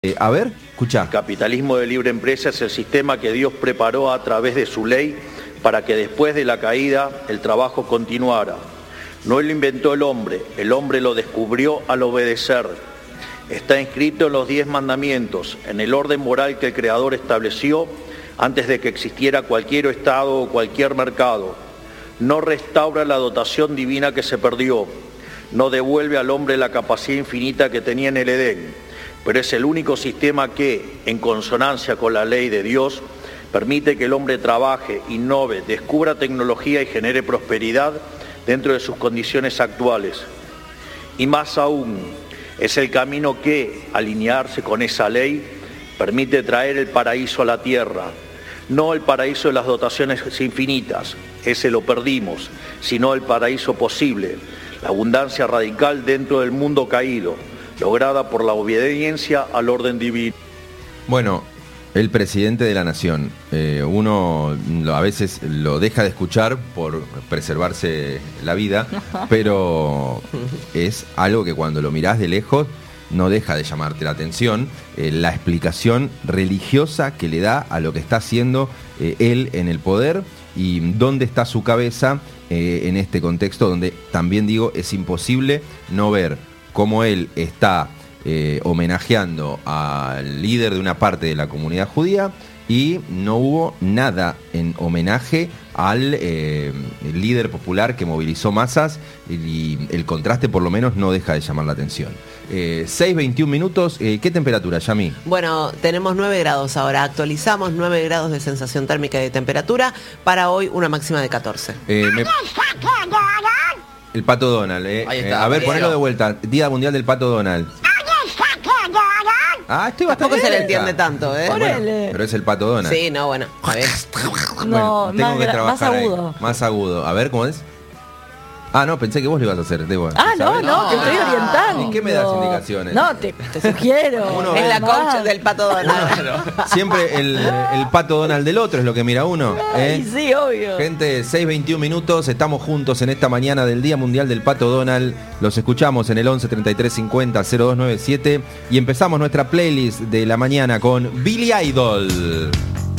A ver, escucha. El capitalismo de libre empresa es el sistema que Dios preparó a través de su ley para que después de la caída el trabajo continuara. No lo inventó el hombre lo descubrió al obedecer. Está inscrito en los 10 mandamientos, en el orden moral que el Creador estableció antes de que existiera cualquier Estado o cualquier mercado. No restaura la dotación divina que se perdió. No devuelve al hombre la capacidad infinita que tenía en el Edén. Pero es el único sistema que, en consonancia con la ley de Dios, permite que el hombre trabaje, innove, descubra tecnología y genere prosperidad dentro de sus condiciones actuales. Y más aún, es el camino que, alinearse con esa ley, permite traer el paraíso a la tierra. No el paraíso de las dotaciones infinitas, ese lo perdimos, sino el paraíso posible, la abundancia radical dentro del mundo caído, lograda por la obediencia al orden divino. Bueno, el presidente de la nación, uno a veces lo deja de escuchar por preservarse la vida, pero es algo que cuando lo mirás de lejos no deja de llamarte la atención, la explicación religiosa que le da a lo que está haciendo él en el poder y dónde está su cabeza en este contexto donde también digo es imposible no ver cómo él está homenajeando al líder de una parte de la comunidad judía y no hubo nada en homenaje al líder popular que movilizó masas y el contraste por lo menos no deja de llamar la atención. 6:21 minutos, ¿qué temperatura, Yami? Bueno, tenemos 9 grados ahora, actualizamos 9 grados de sensación térmica y de temperatura, para hoy una máxima de 14. El Pato Donald, a ver, ponelo de vuelta. Día Mundial del Pato Donald. Ah, estoy bastante. Tampoco se le entiende tanto, ¿eh? Bueno, pero es el Pato Donald. Sí, no, bueno. A ver. Bueno, tengo que trabajar más agudo. Ahí. Más agudo. A ver, ¿cómo es? Ah, no, pensé que vos lo ibas a hacer. No, te estoy orientando. ¿Y qué me das indicaciones? No, te sugiero. Es la coach del Pato Donald. Siempre el Pato Donald del otro es lo que mira uno. Ay, sí, obvio. Gente, 6:21 minutos, estamos juntos en esta mañana del Día Mundial del Pato Donald. Los escuchamos en el 11 33 50 0297 y empezamos nuestra playlist de la mañana con Billy Idol.